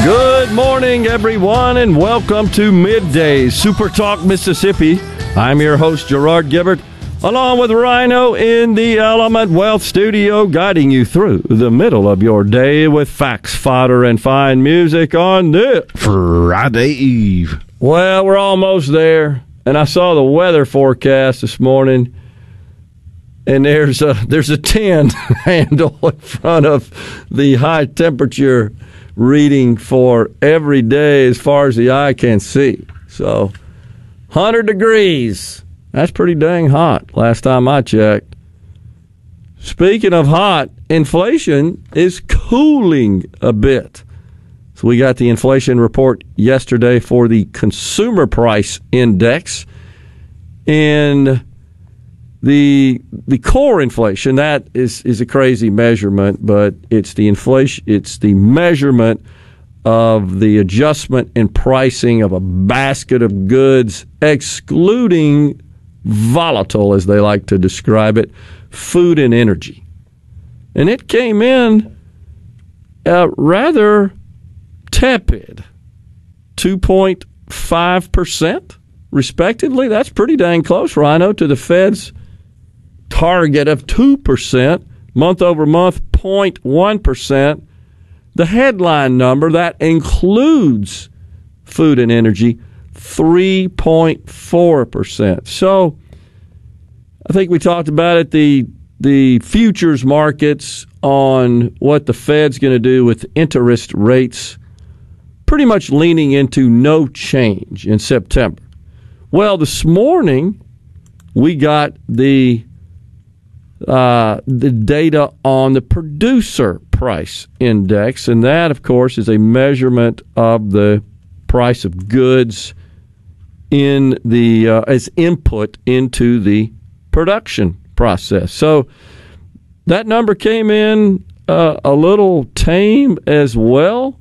Good morning, everyone, and welcome to Midday Super Talk Mississippi. I'm your host, Gerard Gibbert, along with Rhino in the Element Wealth Studio, guiding you through the middle of your day with facts, fodder, and fine music on this Friday Eve. Well, we're almost there, and I saw the weather forecast this morning, and there's a 10 handle in front of the high temperature reading for every day as far as the eye can see. So 100 degrees. That's pretty dang hot last time I checked. Speaking of hot, inflation is cooling a bit. So we got the inflation report yesterday for the consumer price index. And the core inflation, that is a crazy measurement, but it's the inflation, it's the measurement of the adjustment in pricing of a basket of goods, excluding volatile, as they like to describe it, food and energy. And it came in rather tepid, 2.5%, respectively. That's pretty dang close, Rhino, to the Fed's target of 2%, month over month, 0.1%. The headline number, that includes food and energy, 3.4%. So I think we talked about it, the futures markets on what the Fed's going to do with interest rates, pretty much leaning into no change in September. Well, this morning we got the data on the producer price index, and that, of course, is a measurement of the price of goods in the as input into the production process. So that number came in a little tame as well,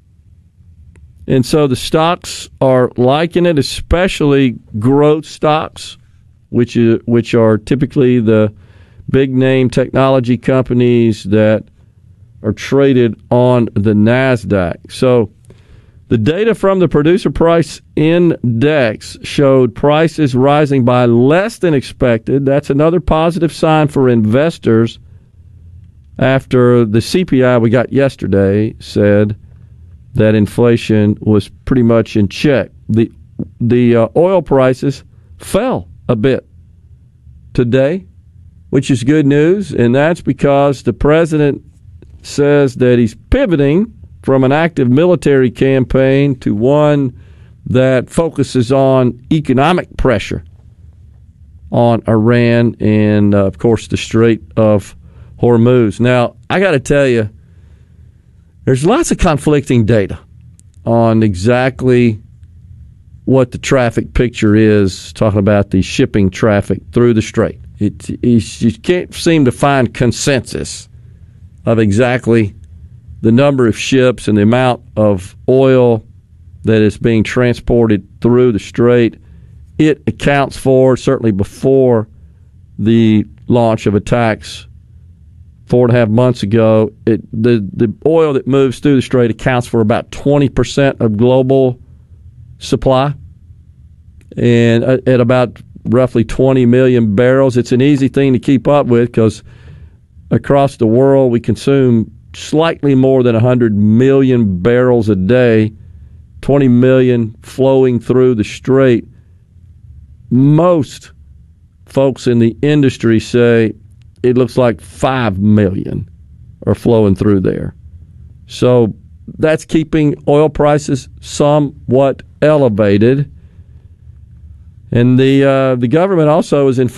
and so the stocks are liking it, especially growth stocks, which are typically the big name technology companies that are traded on the NASDAQ. So the data from the producer price index showed prices rising by less than expected. That's another positive sign for investors after the CPI we got yesterday said that inflation was pretty much in check. The oil prices fell a bit today, which is good news, and that's because the president says that he's pivoting from an active military campaign to one that focuses on economic pressure on Iran and, of course, the Strait of Hormuz. Now, I got to tell you, there's lots of conflicting data on exactly what the traffic picture is, talking about the shipping traffic through the Strait. You can't seem to find consensus of exactly the number of ships and the amount of oil that is being transported through the Strait. It accounts for, certainly before the launch of attacks 4.5 months ago, the oil that moves through the Strait accounts for about 20% of global supply. And at about roughly 20 million barrels. It's an easy thing to keep up with because across the world we consume slightly more than 100 million barrels a day, 20 million flowing through the Strait. Most folks in the industry say it looks like 5 million are flowing through there. So that's keeping oil prices somewhat elevated. And the government also is